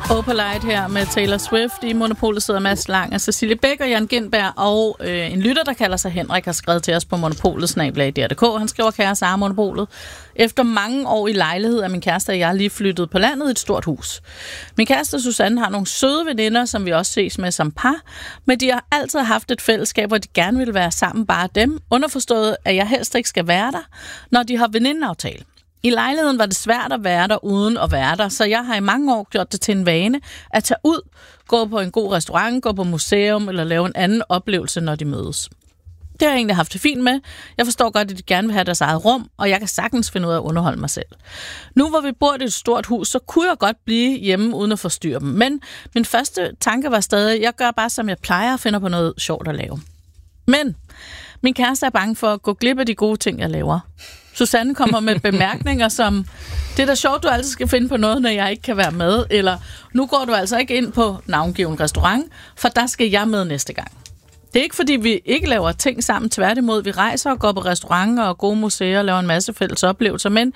Opalite her med Taylor Swift. I Monopolet sidder Mads Lang og Cecilie Bæk og Jan Gindberg. Og en lytter, der kalder sig Henrik, har skrevet til os på monopolet@dr.dk. Han skriver: kære Sara Monopolet. Efter mange år i lejlighed er min kæreste og jeg lige flyttet på landet i et stort hus. Min kæreste Susanne har nogle søde veninder, som vi også ses med som par. Men de har altid haft et fællesskab, hvor de gerne vil være sammen, bare dem. Underforstået, at jeg helst ikke skal være der, når de har venindeaftale. I lejligheden var det svært at være der uden at være der, så jeg har i mange år gjort det til en vane at tage ud, gå på en god restaurant, gå på museum eller lave en anden oplevelse, når de mødes. Det har jeg egentlig haft det fint med. Jeg forstår godt, at de gerne vil have deres eget rum, og jeg kan sagtens finde ud af at underholde mig selv. Nu hvor vi bor i et stort hus, så kunne jeg godt blive hjemme uden at forstyrre dem. Men min første tanke var stadig, jeg gør bare som jeg plejer og finder på noget sjovt at lave. Men min kæreste er bange for at gå glip af de gode ting, jeg laver. Susanne kommer med bemærkninger som: det er da sjovt, du altid skal finde på noget, når jeg ikke kan være med. Eller: nu går du altså ikke ind på navngiven restaurant, for der skal jeg med næste gang. Det er ikke, fordi vi ikke laver ting sammen. Tværtimod, vi rejser og går på restauranter og gode museer og laver en masse fælles oplevelser. Men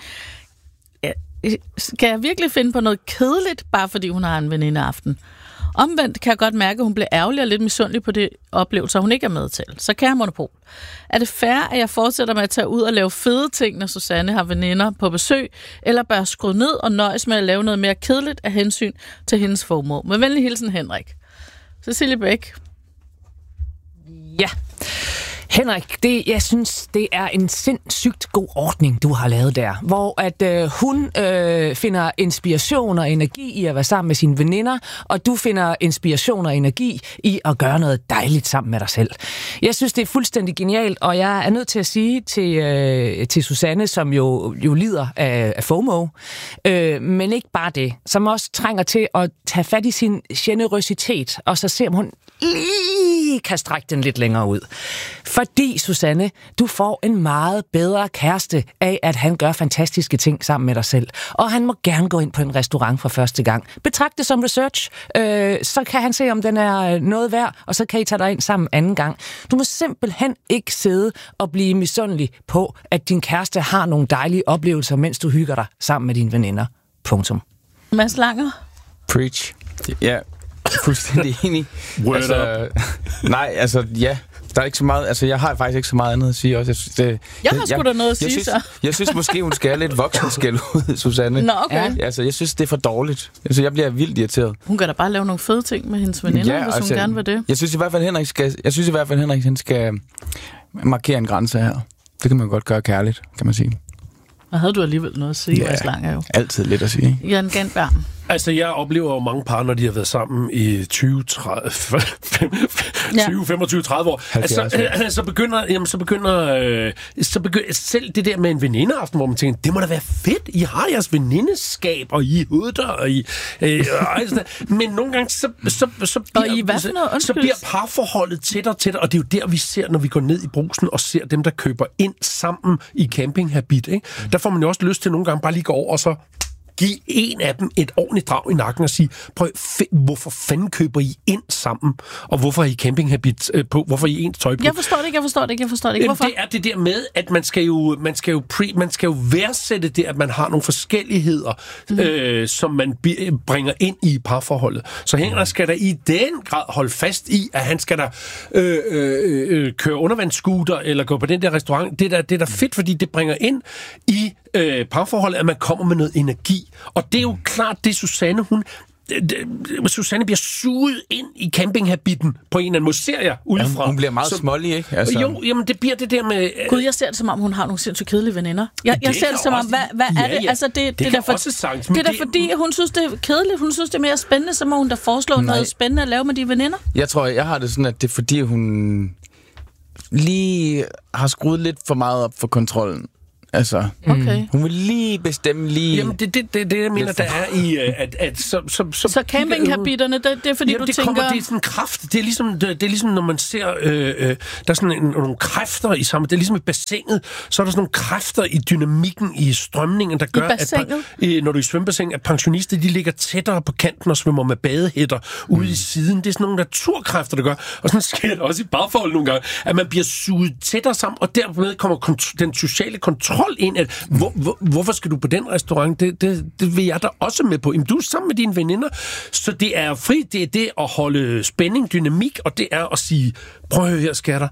skal jeg virkelig finde på noget kedeligt, bare fordi hun har en venindeaften? Omvendt kan jeg godt mærke, at hun bliver ærgerlig og lidt misundelig på det oplevelser, hun ikke er med til. Så kære Monopol, er det fair, at jeg fortsætter med at tage ud og lave fede ting, når Susanne har veninder på besøg, eller bør jeg skrue ned og nøjes med at lave noget mere kedeligt af hensyn til hendes formål? Med venlig hilsen, Henrik. Cecilie Bæk. Ja. Henrik, jeg synes, det er en sindssygt god ordning, du har lavet der, hvor at hun finder inspiration og energi i at være sammen med sine veninder, og du finder inspiration og energi i at gøre noget dejligt sammen med dig selv. Jeg synes, det er fuldstændig genialt, og jeg er nødt til at sige til Susanne, som jo lider af FOMO, men ikke bare det, som også trænger til at tage fat i sin generøsitet, og så se, om hun lige kan strække den lidt længere ud. Fordi, Susanne, du får en meget bedre kæreste af, at han gør fantastiske ting sammen med dig selv. Og han må gerne gå ind på en restaurant for første gang. Betragt det som research, så kan han se, om den er noget værd, og så kan I tage dig ind sammen anden gang. Du må simpelthen ikke sidde og blive misundelig på, at din kæreste har nogle dejlige oplevelser, mens du hygger dig sammen med dine veninder. Punktum. Mads Langer? Preach. Ja, fuldstændig enig. Nej, altså, ja. Der er ikke så meget, altså jeg har faktisk ikke så meget andet at sige også. Jeg har sgu da noget at sige, så. Jeg synes måske, hun skal have lidt voksenskæld ud, Susanne. Nå, okay. Ja, altså, jeg synes, det er for dårligt. Altså, jeg bliver vildt irriteret. Hun kan da bare lave nogle fede ting med hendes veninder, hvis hun gerne vil det. Jeg synes i hvert fald, Henrik skal markere en grænse her. Det kan man godt gøre kærligt, kan man sige. Og havde du alligevel noget at sige, Mads Langer jo? Altid lidt at sige. Jan Gindberg. Altså, jeg oplever jo mange par, når de har været sammen i 20, 25, 30 år. Så begynder selv det der med en venindeaften, hvor man tænker, det må da være fedt. I har jeres venindeskab, og I huder, og I... men nogle gange, så bliver parforholdet tættere, og det er jo der, vi ser, når vi går ned i Brugsen og ser dem, der køber ind sammen i campinghabit. Ikke? Der får man jo også lyst til nogle gange bare lige gå over og så give en af dem et ordentligt drag i nakken og sige, prøv, hvorfor fanden køber I ind sammen? Og hvorfor er I campinghabit på? Hvorfor er I ens tøj på? Jeg forstår det ikke. Hvorfor? Det er det der med, at man skal jo værdsætte det, at man har nogle forskelligheder, som man bringer ind i parforholdet. Så Henrik skal der i den grad holde fast i, at han skal der køre undervandsscooter eller gå på den der restaurant. Det er da fedt, fordi det bringer ind i parforholdet, at man kommer med noget energi. Og det er jo klart, det Susanne, Susanne bliver suget ind i campinghabitten på en eller anden måde, ser jeg udefra. Hun bliver meget smålig, ikke? Altså. Jo, jamen det bliver det der med... Gud, jeg ser det som om, hun har nogle sindssygt kedelige veninder. Jeg ser det som om, hvad er det? Altså, det er da fordi, hun synes, det er kedeligt. Hun synes, det er mere spændende, så må hun da foreslå noget spændende at lave med de veninder. Jeg tror, jeg har det sådan, at det er fordi, hun lige har skruet lidt for meget op for kontrollen. Altså, hun vil lige bestemme lige... Jamen, det jeg mener, der er i... Så campinghabitterne, det er fordi, du tænker... Det er sådan en kraft. Det er ligesom, når man ser... der er sådan nogle kræfter i sammen. Det er ligesom i bassinet. Så er der sådan nogle kræfter i dynamikken, i strømningen, der gør, når du er i svømmebassin, at pensionister, de ligger tættere på kanten og svømmer med badehætter ude i siden. Det er sådan nogle naturkræfter, der gør. Og sådan sker det også i parforhold nogle gange, at man bliver suget tættere sammen, og dermed kommer den sociale kontrol kontrol ind. Hvorfor skal du på den restaurant? Det vil jeg da også med på. Jamen, du er sammen med dine veninder, så det er fri. Det er det at holde spænding, dynamik, og det er at sige, prøv at høre her, skatter.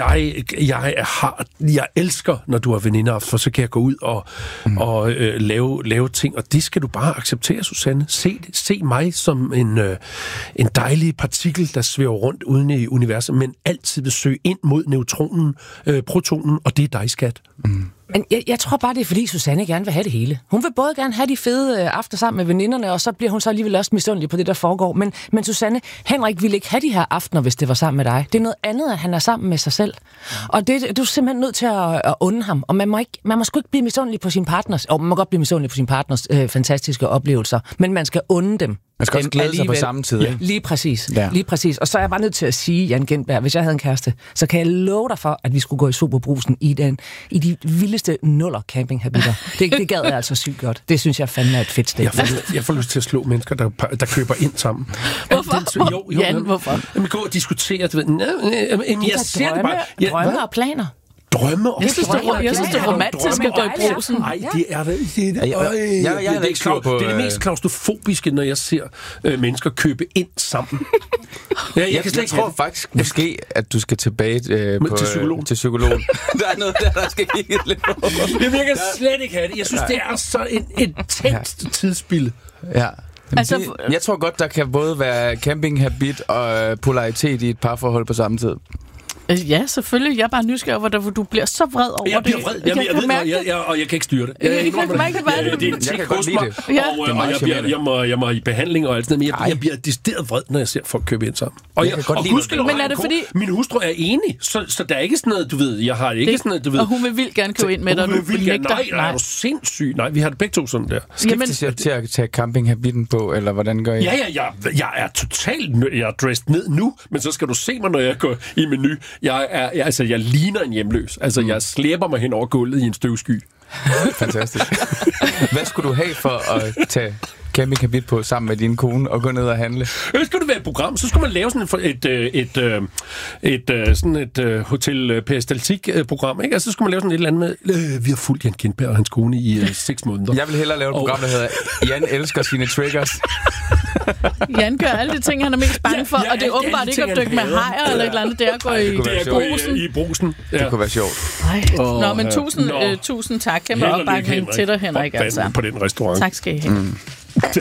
Jeg elsker, når du har veninder, for så kan jeg gå ud og lave ting, og det skal du bare acceptere, Susanne. Se mig som en dejlig partikel, der svæver rundt uden i universet, men altid vil søge ind mod neutronen, protonen, og det er dig, skat. Men jeg tror bare, det er fordi Susanne gerne vil have det hele. Hun vil både gerne have de fede aftener sammen med veninderne, og så bliver hun så alligevel også misundelig på det, der foregår. Men Susanne, Henrik ville ikke have de her aftener, hvis det var sammen med dig. Det er noget andet, at han er sammen med sig selv. Og du er simpelthen nødt til at unde ham. Og man må sgu ikke blive misundelig på sin partners. Og man må godt blive misundelig på sin partners fantastiske oplevelser, men man skal unde dem. Man skal også glæde sig på samme tid. Ja. Lige præcis. Og så er jeg bare nødt til at sige, Jan Gintberg, hvis jeg havde en kæreste, så kan jeg love dig for, at vi skulle gå i Superbrusen i de vildeste nuller campinghabiter. Det gad jeg altså sygt godt. Det synes jeg fandme er et fedt sted. Jeg får lyst til at slå mennesker, der køber ind sammen. Hvorfor? Jan, hvorfor? Jamen, gå og diskutere. Jeg ser det bare. Drømme og planer. Drømme og jeg synes, det er romantisk at gå i brusen. Nej, det er det. Det er det mest klaustrofobiske, når jeg ser mennesker købe ind sammen. Jeg tror faktisk måske, at du skal tilbage til psykologen. Der er noget der skal kigge lidt på. Det virker slet ikke have det. Jeg synes, det er så et intenst tidsspil. Ja. Jeg tror godt, der kan både være campinghabit og polaritet i et parforhold på samme tid. Ja, selvfølgelig. Jeg er bare nysgerrig, hvor du bliver så vred over det. Jeg bliver vred. Jeg kan ikke styre det. Jeg kan mærke det. Det er hos mig. Og jeg må i behandling og alt sådan noget, men jeg bliver decideret vred, når jeg ser folk købe ind sammen. Og men er det fordi... Min hustru er enig, så der er ikke sådan noget, du ved, jeg har ikke sådan noget, du ved... Og hun vil vildt gerne købe ind med dig, og du vil nægter. Nej, er du sindssyg? Nej, vi har det begge to sådan der. Skiftes jeg til at tage campinghabitten på, eller hvordan gør I? Ja, jeg er totalt... Jeg er dressed ned nu, men så skal du se mig, når jeg går i menu. Jeg ligner en hjemløs. Altså, jeg slæber mig hen over gulvet i en støvsky. Fantastisk. Hvad skulle du have for at tage campinghabit på sammen med din kone og gå ned og handle? Skulle det være et program, så skulle man lave sådan et hotel peristaltik-program, ikke? Altså, så skulle man lave sådan et eller andet med, vi har fulgt Jan Gintberg og hans kone i 6 måneder. Jeg vil hellere lave et program, der hedder Jan elsker sine triggers. Jan gør alle de ting, han er mest bange for, og det er åbenbart ikke at dykke med hajer eller et eller andet. Det er at gå i brusen. Det kunne være sjovt. Nå, men tusind tak. Kæmpe opbakning til dig, Henrik. På den restaurant. Tak skal I have.